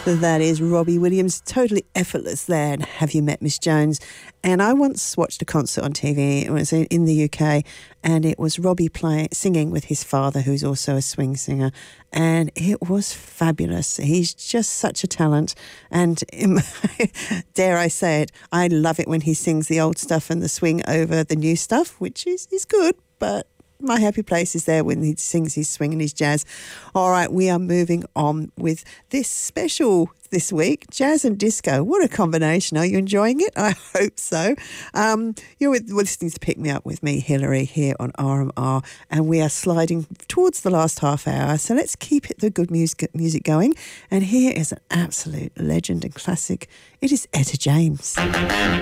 That is Robbie Williams, totally effortless there. And Have You Met Miss Jones? And I once watched a concert on TV. It was in the UK, and it was Robbie singing with his father, who's also a swing singer. And it was fabulous. He's just such a talent. And dare I say it, I love it when he sings the old stuff and the swing over the new stuff, which is good, but my happy place is there when he sings his swing and his jazz. All right, we are moving on with this special this week, jazz and disco. What a combination. Are you enjoying it? I hope so. You're listening to Pick Me Up with me, Hilary, here on RMR, and we are sliding towards the last half hour, so let's keep the good music going. And here is an absolute legend and classic. It is Etta James.